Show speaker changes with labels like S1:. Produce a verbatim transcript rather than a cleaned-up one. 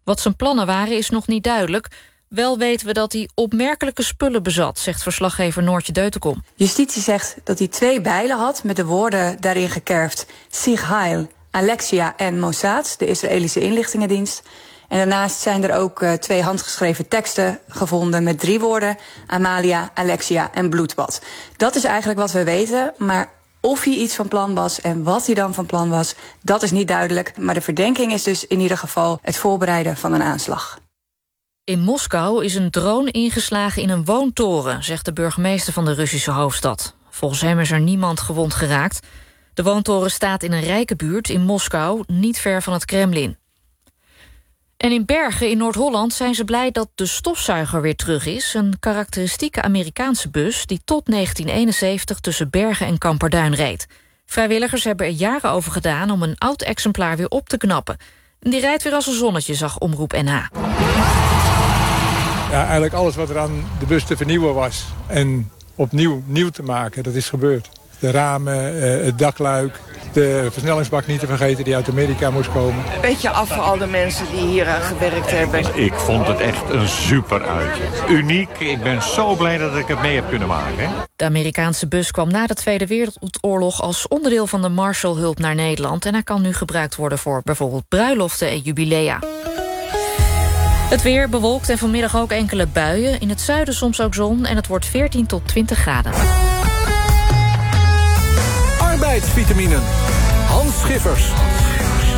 S1: Wat zijn plannen waren is nog niet duidelijk. Wel weten we dat hij opmerkelijke spullen bezat, zegt verslaggever Noortje Deutenkom.
S2: Justitie zegt dat hij twee bijlen had met de woorden daarin gekerfd Sig Heil, Alexia en Mossad, de Israëlische inlichtingendienst. En daarnaast zijn er ook uh, twee handgeschreven teksten gevonden met drie woorden: Amalia, Alexia en bloedbad. Dat is eigenlijk wat we weten, maar of hij iets van plan was en wat hij dan van plan was, dat is niet duidelijk. Maar de verdenking is dus in ieder geval het voorbereiden van een aanslag.
S1: In Moskou is een drone ingeslagen in een woontoren, zegt de burgemeester van de Russische hoofdstad. Volgens hem is er niemand gewond geraakt. De woontoren staat in een rijke buurt in Moskou, niet ver van het Kremlin. En in Bergen in Noord-Holland zijn ze blij dat de stofzuiger weer terug is. Een karakteristieke Amerikaanse bus die tot negentien eenenzeventig tussen Bergen en Kamperduin reed. Vrijwilligers hebben er jaren over gedaan om een oud exemplaar weer op te knappen. En die rijdt weer als een zonnetje, zag Omroep N H.
S3: Ja, eigenlijk alles wat er aan de bus te vernieuwen was en opnieuw nieuw te maken, dat is gebeurd. De ramen, het dakluik, de versnellingsbak niet te vergeten die uit Amerika moest komen.
S4: Een beetje af voor al de mensen die hier aan gewerkt hebben.
S5: Ik vond het echt een super uitje. Uniek. Ik ben zo blij dat ik het mee heb kunnen maken.
S1: De Amerikaanse bus kwam na de Tweede Wereldoorlog als onderdeel van de Marshallhulp naar Nederland. En hij kan nu gebruikt worden voor bijvoorbeeld bruiloften en jubilea. Het weer bewolkt en vanmiddag ook enkele buien. In het zuiden soms ook zon en het wordt veertien tot twintig graden.
S6: Arbeidsvitaminen. Hans Schiffers.